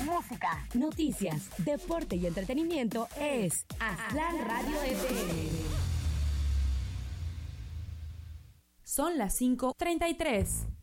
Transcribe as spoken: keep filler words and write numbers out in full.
música, noticias, deporte y entretenimiento es Aztlán Radio F M. Son las cinco treinta y tres.